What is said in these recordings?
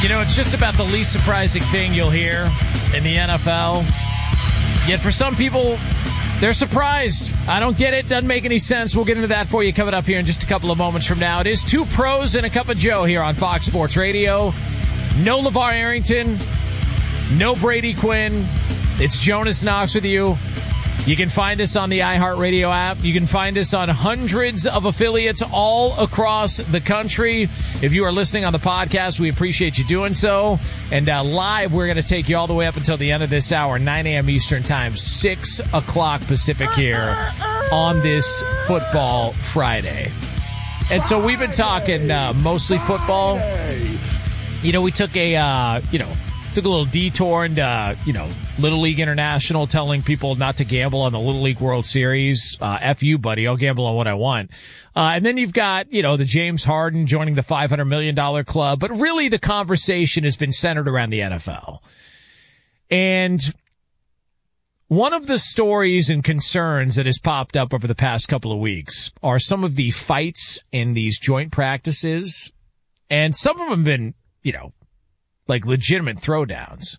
You know, it's just about the least surprising thing you'll hear in the NFL. Yet for some people, they're surprised. I don't get it. Doesn't make any sense. We'll get into that for you coming up here in just a couple of moments from now. It is Two Pros and a Cup of Joe here on Fox Sports Radio. No LeVar Arrington. No Brady Quinn. It's Jonas Knox with you. You can find us on the iHeartRadio app. You can find us on hundreds of affiliates all across the country. If you are listening on the podcast, we appreciate you doing so. And live, we're going to take you all the way up until the end of this hour, 9 a.m. Eastern Time, 6 o'clock Pacific here on this Football Friday. And so we've been talking mostly football. You know, we took a little detour into, Little League International, telling people not to gamble on the Little League World Series. F you, buddy. I'll gamble on what I want. And then you've got, the James Harden joining the $500 million club. But really the conversation has been centered around the NFL. And one of the stories and concerns that has popped up over the past couple of weeks are some of the fights in these joint practices. And some of them have been, like legitimate throwdowns.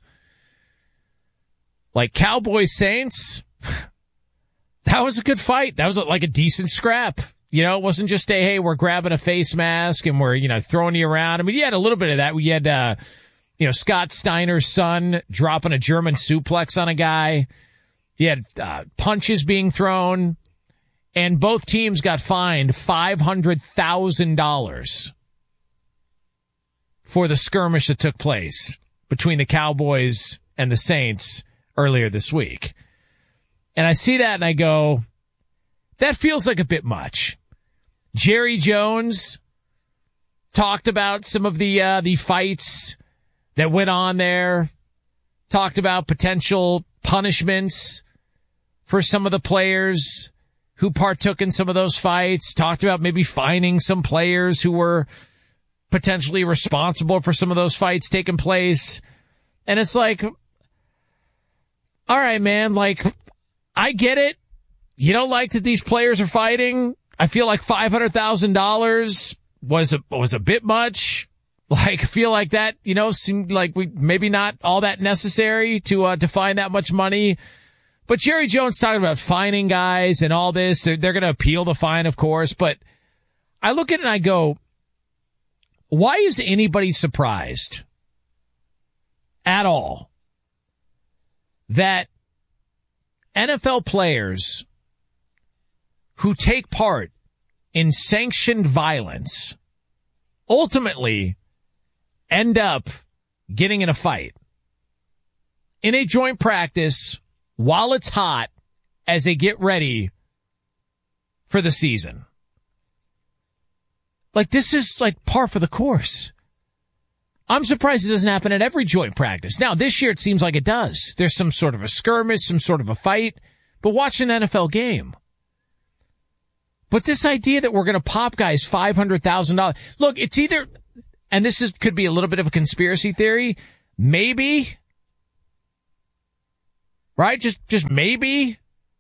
Like Cowboys Saints, that was a good fight. That was like a decent scrap. It wasn't just hey, we're grabbing a face mask and we're, throwing you around. I mean, you had a little bit of that. We had, Scott Steiner's son dropping a German suplex on a guy. You had punches being thrown, and both teams got fined $500,000 for the skirmish that took place between the Cowboys and the Saints earlier this week. And I see that and I go, that feels like a bit much. Jerry Jones talked about some of the fights that went on there, talked about potential punishments for some of the players who partook in some of those fights, talked about maybe fining some players who were potentially responsible for some of those fights taking place. And it's like, all right, man, like, I get it. You don't like that these players are fighting. I feel like $500,000 was a bit much. Like, I feel like that, seemed like we maybe not all that necessary to find that much money. But Jerry Jones talking about fining guys and all this. They're going to appeal the fine, of course. But I look at it and I go, why is anybody surprised at all that NFL players who take part in sanctioned violence ultimately end up getting in a fight in a joint practice while it's hot as they get ready for the season? Like, this is like par for the course. I'm surprised it doesn't happen at every joint practice. Now, this year it seems like it does. There's some sort of a skirmish, some sort of a fight. But watch an NFL game. But this idea that we're going to pop guys $500,000. Look, it's either, and could be a little bit of a conspiracy theory, maybe, right? Just maybe,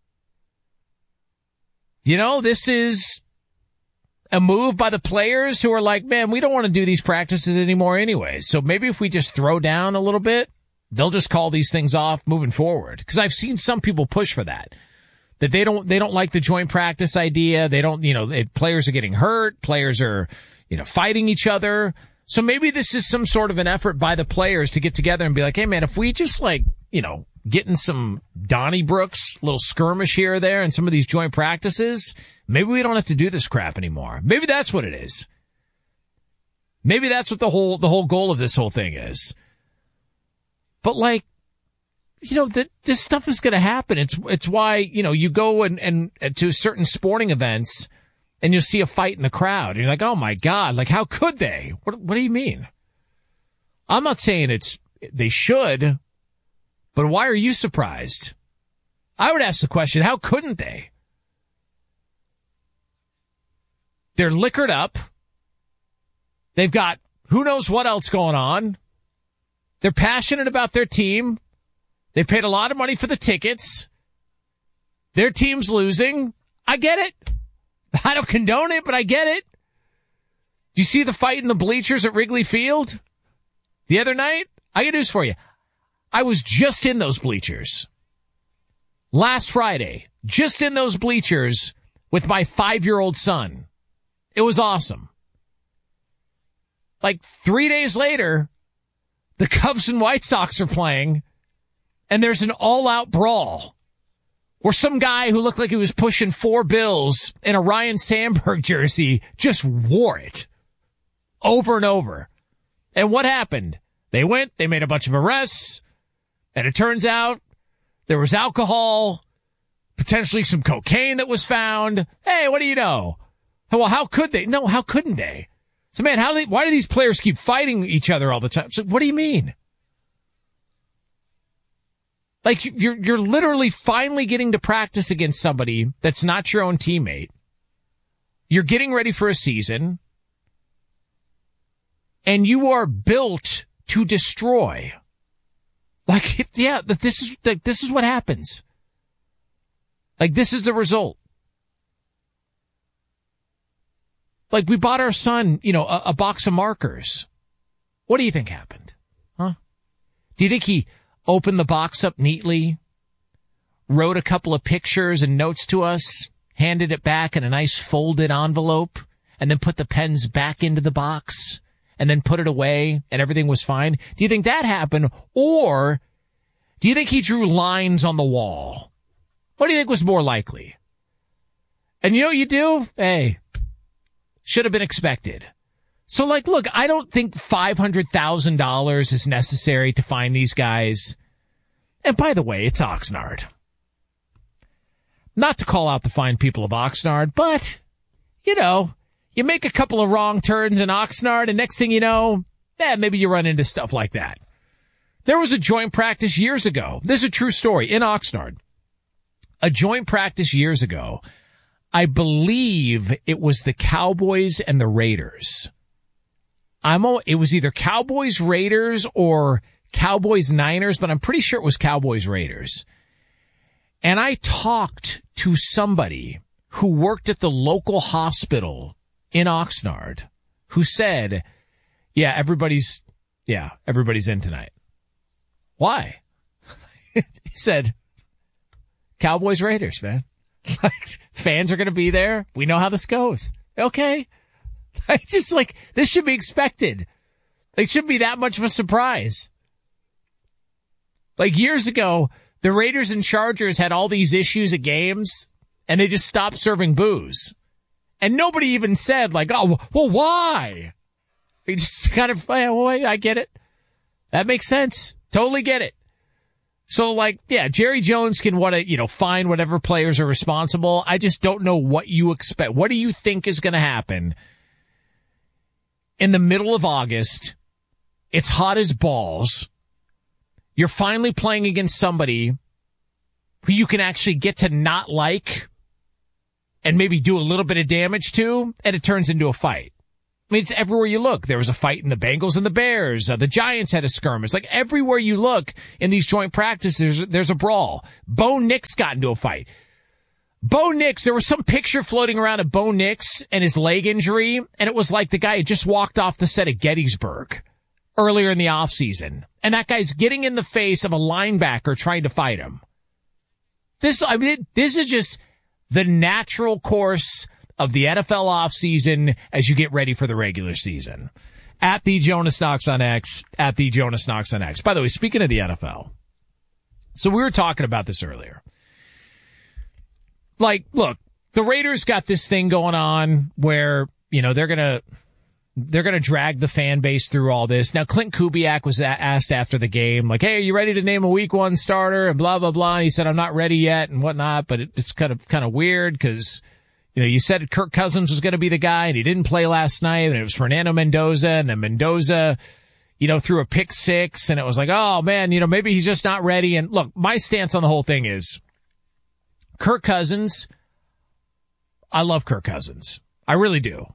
this is a move by the players who are like, man, we don't want to do these practices anymore anyway. So maybe if we just throw down a little bit, they'll just call these things off moving forward. Because I've seen some people push for that they don't like the joint practice idea. They don't, players are getting hurt. Players are, fighting each other. So maybe this is some sort of an effort by the players to get together and be like, hey man, if we just getting some Donniebrooks, little skirmish here or there in some of these joint practices, maybe we don't have to do this crap anymore. Maybe that's what it is. Maybe that's what the whole goal of this whole thing is. But this stuff is going to happen. It's why, you go and to certain sporting events and you'll see a fight in the crowd and you're like, oh my God, like how could they? What do you mean? I'm not saying they should, but why are you surprised? I would ask the question, how couldn't they? They're liquored up. They've got who knows what else going on. They're passionate about their team. They paid a lot of money for the tickets. Their team's losing. I get it. I don't condone it, but I get it. Do you see the fight in the bleachers at Wrigley Field? The other night, I got news for you. I was just in those bleachers. Last Friday, just in those bleachers with my 5-year-old son. It was awesome. Like 3 days later, the Cubs and White Sox are playing, and there's an all-out brawl where some guy who looked like he was pushing 4 bills in a Ryan Sandberg jersey just wore it over and over. And what happened? They made a bunch of arrests, and it turns out there was alcohol, potentially some cocaine that was found. Hey, what do you know? Well, how could they? No, how couldn't they? So, man, why do these players keep fighting each other all the time? So, what do you mean? Like, you're literally finally getting to practice against somebody that's not your own teammate. You're getting ready for a season, and you are built to destroy. Like, yeah, this is what happens. Like, this is the result. Like, we bought our son, a box of markers. What do you think happened? Huh? Do you think he opened the box up neatly, wrote a couple of pictures and notes to us, handed it back in a nice folded envelope, and then put the pens back into the box, and then put it away, and everything was fine? Do you think that happened? Or do you think he drew lines on the wall? What do you think was more likely? And you know what you do? Hey, should have been expected. So, like, look, I don't think $500,000 is necessary to find these guys. And by the way, it's Oxnard. Not to call out the fine people of Oxnard, but, you make a couple of wrong turns in Oxnard, and next thing you know, maybe you run into stuff like that. There was a joint practice years ago. This is a true story in Oxnard. A joint practice years ago. I believe it was the Cowboys and the Raiders. It was either Cowboys Raiders or Cowboys Niners, but I'm pretty sure it was Cowboys Raiders. And I talked to somebody who worked at the local hospital in Oxnard who said, everybody's in tonight. Why? He said, Cowboys Raiders, man. Like, fans are going to be there. We know how this goes. Okay. This should be expected. It shouldn't be that much of a surprise. Like, years ago, the Raiders and Chargers had all these issues at games, and they just stopped serving booze. And nobody even said, like, oh, well, why? They just kind of, I get it. That makes sense. Totally get it. So, Jerry Jones can fine whatever players are responsible. I just don't know what you expect. What do you think is going to happen in the middle of August? It's hot as balls. You're finally playing against somebody who you can actually get to not like and maybe do a little bit of damage to, and it turns into a fight. I mean, it's everywhere you look. There was a fight in the Bengals and the Bears. The Giants had a skirmish. Like, everywhere you look in these joint practices, there's a brawl. Bo Nix got into a fight. Bo Nix, there was some picture floating around of Bo Nix and his leg injury, and it was like the guy had just walked off the set of Gettysburg earlier in the offseason. And that guy's getting in the face of a linebacker trying to fight him. This is just the natural course of the NFL offseason as you get ready for the regular season. At the Jonas Knox on X, at the Jonas Knox on X. By the way, speaking of the NFL, so we were talking about this earlier. Like, look, the Raiders got this thing going on where, they're going to drag the fan base through all this. Now, Clint Kubiak was asked after the game, like, hey, are you ready to name a week 1 starter? And blah, blah, blah. And he said, I'm not ready yet and whatnot, but it's kind of weird because, you said Kirk Cousins was going to be the guy, and he didn't play last night, and it was Fernando Mendoza, and then Mendoza, threw a pick 6, and it was like, oh, man, maybe he's just not ready. And look, my stance on the whole thing is Kirk Cousins, I love Kirk Cousins. I really do.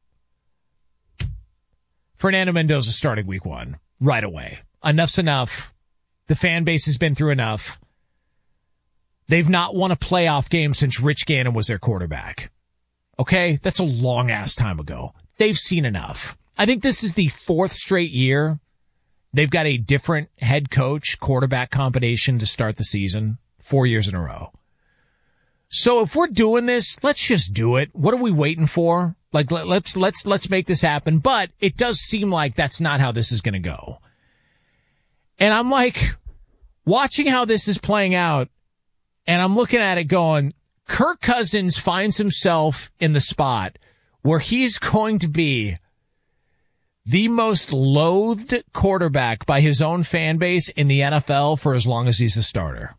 Fernando Mendoza starting week 1 right away. Enough's enough. The fan base has been through enough. They've not won a playoff game since Rich Gannon was their quarterback. Okay? That's a long-ass time ago. They've seen enough. I think this is the 4th straight year They've got a different head coach quarterback combination to start the season 4 years in a row. So if we're doing this, let's just do it. What are we waiting for? Like, let's make this happen. But it does seem like that's not how this is going to go. And I'm like, watching how this is playing out, and I'm looking at it going, Kirk Cousins finds himself in the spot where he's going to be the most loathed quarterback by his own fan base in the NFL for as long as he's a starter.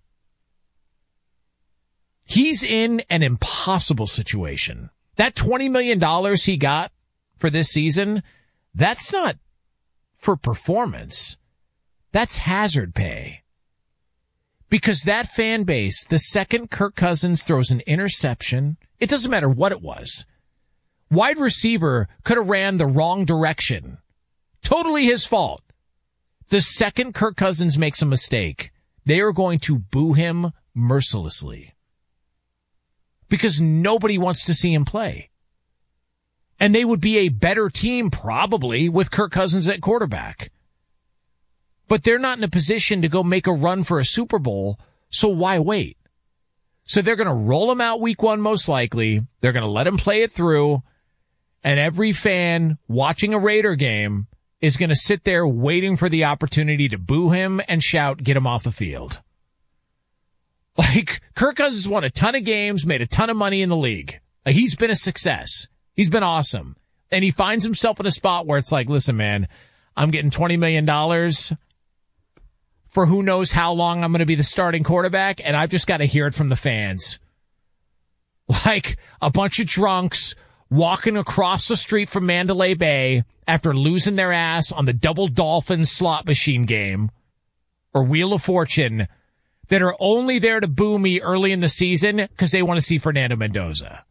He's in an impossible situation. That $20 million he got for this season, that's not for performance. That's hazard pay. Because that fan base, the second Kirk Cousins throws an interception, it doesn't matter what it was. Wide receiver could have ran the wrong direction. Totally his fault. The second Kirk Cousins makes a mistake, they are going to boo him mercilessly. Because nobody wants to see him play. And they would be a better team probably with Kirk Cousins at quarterback. But they're not in a position to go make a run for a Super Bowl, so why wait? So they're going to roll him out week 1 most likely. They're going to let him play it through. And every fan watching a Raider game is going to sit there waiting for the opportunity to boo him and shout, get him off the field. Like, Kirk Cousins won a ton of games, made a ton of money in the league. Like, he's been a success. He's been awesome. And he finds himself in a spot where it's like, listen, man, I'm getting $20 million for who knows how long I'm going to be the starting quarterback, and I've just got to hear it from the fans. Like, a bunch of drunks walking across the street from Mandalay Bay after losing their ass on the Double Dolphin slot machine game or Wheel of Fortune that are only there to boo me early in the season because they want to see Fernando Mendoza.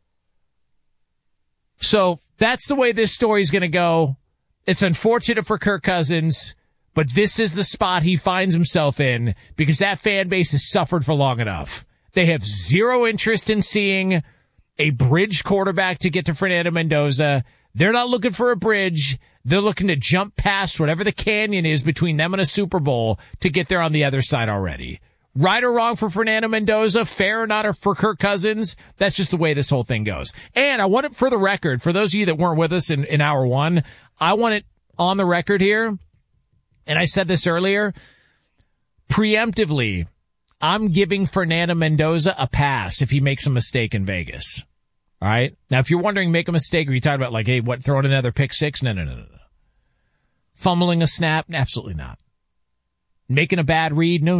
So that's the way this story's going to go. It's unfortunate for Kirk Cousins, but this is the spot he finds himself in because that fan base has suffered for long enough. They have zero interest in seeing a bridge quarterback to get to Fernando Mendoza. They're not looking for a bridge. They're looking to jump past whatever the canyon is between them and a Super Bowl to get there on the other side already. Right or wrong for Fernando Mendoza, fair or not for Kirk Cousins, that's just the way this whole thing goes. And I want it for the record, for those of you that weren't with us in hour 1, I want it on the record here, and I said this earlier, preemptively, I'm giving Fernando Mendoza a pass if he makes a mistake in Vegas. All right? Now, if you're wondering, make a mistake, are you talking about like, hey, what, throwing another pick 6? No. Fumbling a snap? Absolutely not. Making a bad read? No.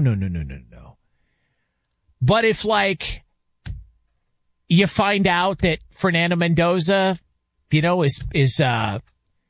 But if, like, you find out that Fernando Mendoza, is up,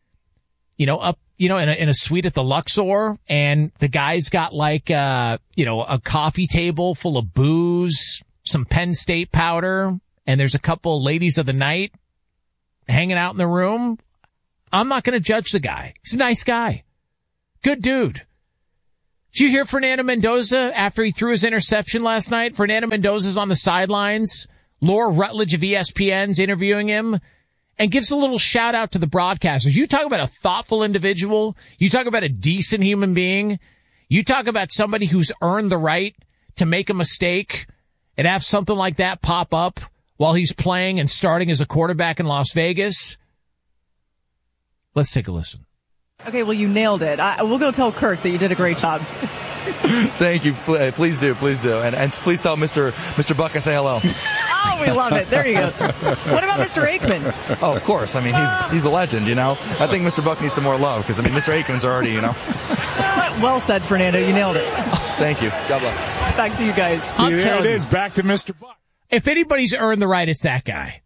in a suite at the Luxor, and the guy's got like, a coffee table full of booze, some Penn State powder, and there's a couple ladies of the night hanging out in the room, I'm not going to judge the guy. He's a nice guy. Good dude. Did you hear Fernando Mendoza after he threw his interception last night? Fernando Mendoza's on the sidelines. Laura Rutledge of ESPN's interviewing him and gives a little shout out to the broadcasters. You talk about a thoughtful individual. You talk about a decent human being. You talk about somebody who's earned the right to make a mistake and have something like that pop up while he's playing and starting as a quarterback in Las Vegas. Let's take a listen. Okay, well, you nailed it. We'll go tell Kirk that you did a great job. Thank you. Please do. And please tell Mr. Buck I say hello. Oh, we love it. There you go. What about Mr. Aikman? Oh, of course. I mean, he's a legend, I think Mr. Buck needs some more love because, Mr. Aikman's already, Well said, Fernando. You nailed it. Thank you. God bless. Back to you guys. I'm telling you. It is. Back to Mr. Buck. If anybody's earned the right, it's that guy.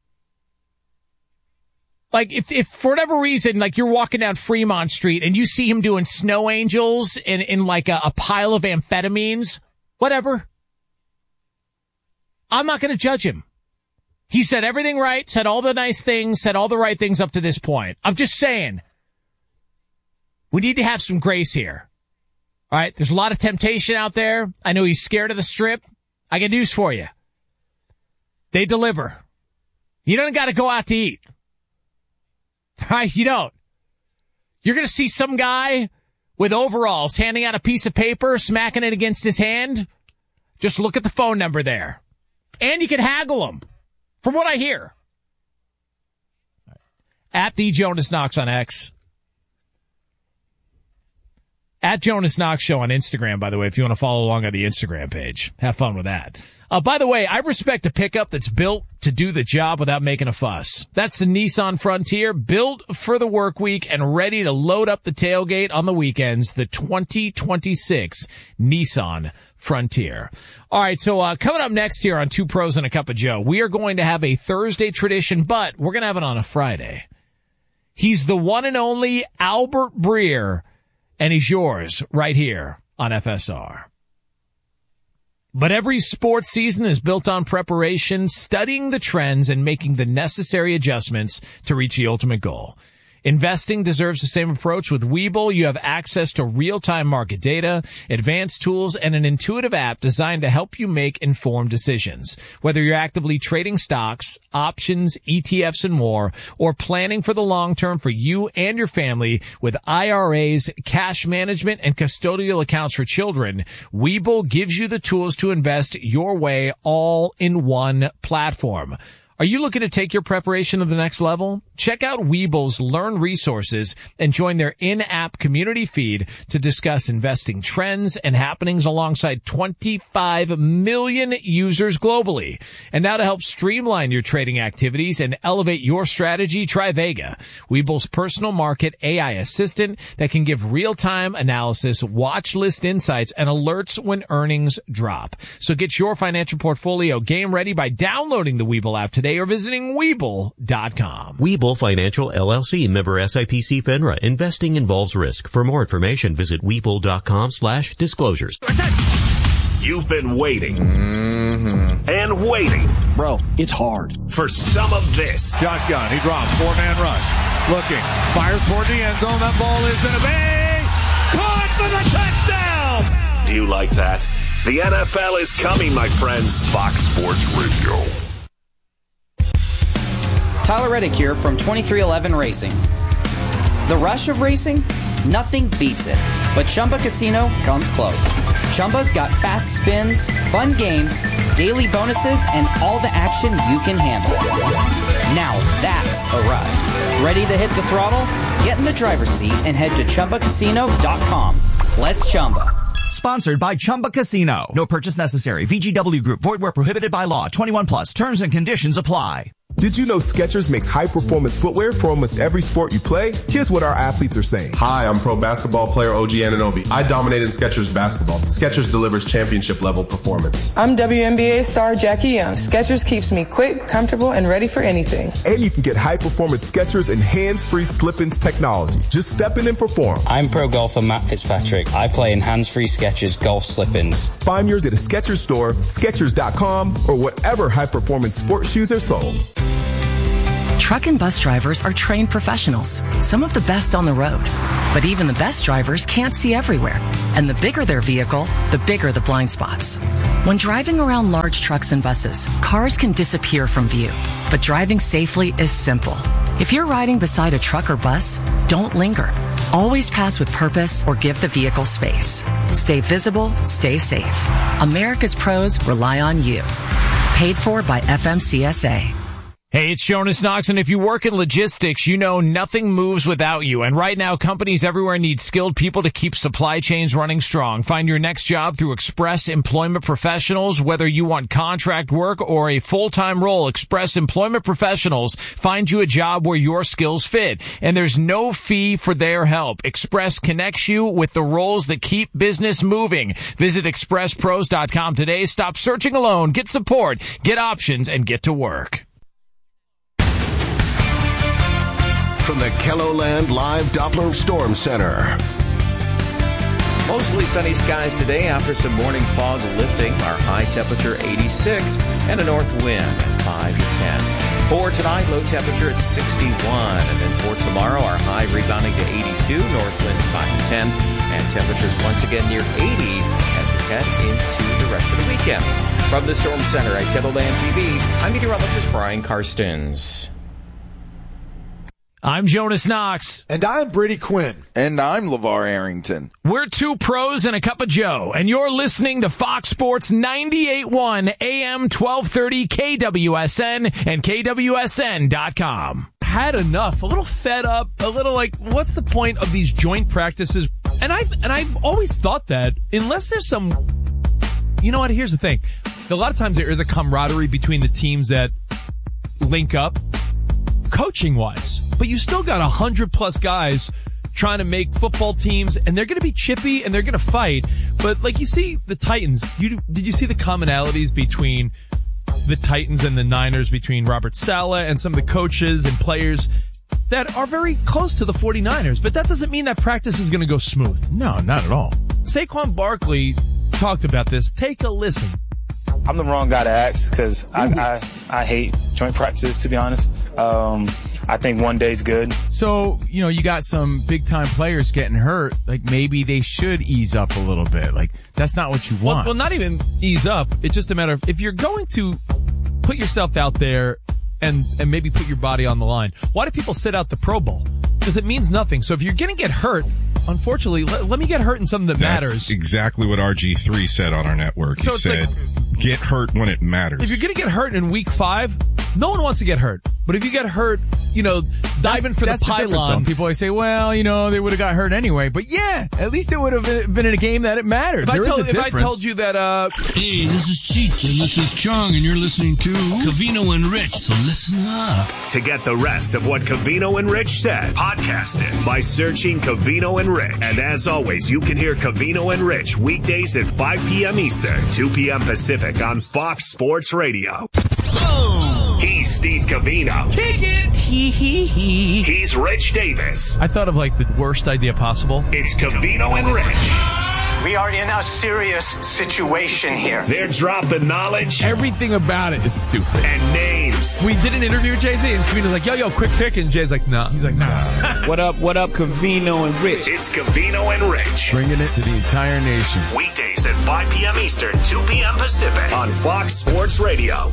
Like, if for whatever reason, like, you're walking down Fremont Street and you see him doing snow angels in like a pile of amphetamines, whatever. I'm not going to judge him. He said everything right, said all the nice things, said all the right things up to this point. I'm just saying, we need to have some grace here. All right? There's a lot of temptation out there. I know he's scared of the Strip. I got news for you. They deliver. You don't got to go out to eat. Right? You don't. You're going to see some guy with overalls, handing out a piece of paper, smacking it against his hand. Just look at the phone number there. And you can haggle them, from what I hear. At the Jonas Knox on X. At Jonas Knox Show on Instagram, by the way, if you want to follow along on the Instagram page. Have fun with that. By the way, I respect a pickup that's built to do the job without making a fuss. That's the Nissan Frontier, built for the work week and ready to load up the tailgate on the weekends. The 2026 Nissan Frontier. All right, so coming up next here on Two Pros and a Cup of Joe, we are going to have a Thursday tradition, but we're going to have it on a Friday. He's the one and only Albert Breer, and he's yours right here on FSR. But every sports season is built on preparation, studying the trends, and making the necessary adjustments to reach the ultimate goal. Investing deserves the same approach. With Webull, you have access to real-time market data, advanced tools, and an intuitive app designed to help you make informed decisions. Whether you're actively trading stocks, options, ETFs, and more, or planning for the long term for you and your family with IRAs, cash management, and custodial accounts for children, Webull gives you the tools to invest your way all in one platform. Are you looking to take your preparation to the next level? Check out Webull's Learn resources and join their in-app community feed to discuss investing trends and happenings alongside 25 million users globally. And now to help streamline your trading activities and elevate your strategy, try Vega, Webull's personal market AI assistant that can give real-time analysis, watch list insights, and alerts when earnings drop. So get your financial portfolio game ready by downloading the Webull app today or visiting Webull.com. Webull Financial LLC, member SIPC FINRA. Investing involves risk. For more information, visit Webull.com/disclosures. You've been waiting and waiting. Bro, it's hard. For some of this. Shotgun, he drops, 4-man rush. Looking, fires toward the end zone. That ball is going to be caught for the touchdown. Do you like that? The NFL is coming, my friends. Fox Sports Radio. Tyler Reddick here from 2311 Racing. The rush of racing? Nothing beats it. But Chumba Casino comes close. Chumba's got fast spins, fun games, daily bonuses, and all the action you can handle. Now that's a ride. Ready to hit the throttle? Get in the driver's seat and head to ChumbaCasino.com. Let's Chumba. Sponsored by Chumba Casino. No purchase necessary. VGW Group. Void where prohibited by law. 21 plus. Terms and conditions apply. Did you know Skechers makes high-performance footwear for almost every sport you play? Here's what our athletes are saying. Hi, I'm pro basketball player OG Anunoby. I dominate in Skechers basketball. Skechers delivers championship-level performance. I'm WNBA star Jackie Young. Skechers keeps me quick, comfortable, and ready for anything. And you can get high-performance Skechers and hands-free slip-ins technology. Just step in and perform. I'm pro golfer Matt Fitzpatrick. I play in hands-free Skechers golf slip-ins. Find yours at a Skechers store, Skechers.com, or whatever high-performance sports shoes are sold. Truck and bus drivers are trained professionals, some of the best on the road. But even the best drivers can't see everywhere. And the bigger their vehicle, the bigger the blind spots. When driving around large trucks and buses, cars can disappear from view. But driving safely is simple. If you're riding beside a truck or bus, don't linger. Always pass with purpose or give the vehicle space. Stay visible, stay safe. America's pros rely on you. Paid for by FMCSA. Hey, it's Jonas Knox, and if you work in logistics, you know nothing moves without you. And right now, companies everywhere need skilled people to keep supply chains running strong. Find your next job through Express Employment Professionals. Whether you want contract work or a full-time role, Express Employment Professionals find you a job where your skills fit. And there's no fee for their help. Express connects you with the roles that keep business moving. Visit expresspros.com today. Stop searching alone. Get support, get options, and get to work. From the KELOLAND Live Doppler Storm Center. Mostly sunny skies today after some morning fog lifting. Our high temperature 86 and a north wind at 5 to 10. For tonight, low temperature at 61. And then for tomorrow, our high rebounding to 82, north winds 5 to 10. And temperatures once again near 80 as we head into the rest of the weekend. From the Storm Center at KELOLAND TV, I'm meteorologist Brian Karstens. I'm Jonas Knox. And I'm Brady Quinn. And I'm LeVar Arrington. We're two pros and a cup of Joe, and you're listening to Fox Sports 98.1 AM 1230 KWSN and KWSN.com. Had enough, a little fed up, a little like, what's the point of these joint practices? And I've always thought that unless there's some, you know what, here's the thing. A lot of times there is a camaraderie between the teams that link up coaching wise, but you still got 100+ guys trying to make football teams, and they're going to be chippy and they're going to fight. But like you see the Titans, did you see the commonalities between the Titans and the Niners, between Robert Saleh and some of the coaches and players that are very close to the 49ers? But that doesn't mean that practice is going to go smooth. No, not at all. Saquon Barkley talked about this. Take a listen. I'm the wrong guy to ask because I hate joint practice, to be honest. I think one day's good. So, you got some big-time players getting hurt. Like, maybe they should ease up a little bit. Like, that's not what you want. Well, not even ease up. It's just a matter of if you're going to put yourself out there and maybe put your body on the line, why do people sit out the Pro Bowl? Because it means nothing. So if you're going to get hurt, unfortunately, let me get hurt in something that matters. That's exactly what RG3 said on our network. He said, get hurt when it matters. If you're going to get hurt in week 5, no one wants to get hurt. But if you get hurt, diving for the pylon. People always say, well, they would have got hurt anyway. But yeah, at least it would have been in a game that it mattered. If I told you that, hey, this is Cheech and this is Chong and you're listening to Covino and Rich, so listen up. To get the rest of what Covino and Rich said, podcast it by searching Covino and Rich. And as always, you can hear Covino and Rich weekdays at 5 p.m. Eastern, 2 p.m. Pacific on Fox Sports Radio. Oh. He's Steve Covino. Kick it. He's Rich Davis. I thought of like the worst idea possible. It's Covino and Rich. We are in a serious situation here. They're dropping knowledge. Everything about it is stupid. And names. We did an interview with Jay-Z, and Covino's like, yo, quick pick. And Jay's like, nah. He's like, nah. What up, Covino and Rich? It's Covino and Rich. Bringing it to the entire nation. Weekdays at 5 p.m. Eastern, 2 p.m. Pacific on Fox Sports Radio.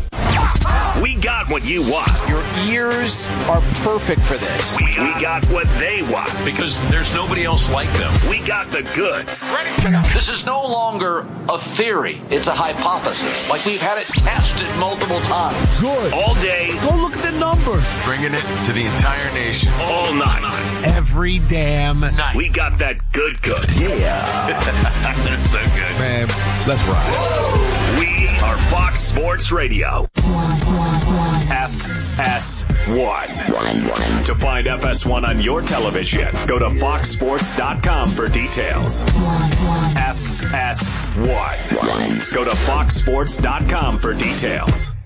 We got what you want. Your ears are perfect for this. We got what they want. Because there's nobody else like them. We got the goods. This is no longer a theory. It's a hypothesis. Like we've had it tested multiple times. Good. All day. Go look at the numbers. Bringing it to the entire nation. All night. Every damn night. We got that good. Yeah. That's so good. Man, let's ride. We are Fox Sports Radio. FS1. To find FS1 on your television, go to foxsports.com for details. FS1. Go to foxsports.com for details.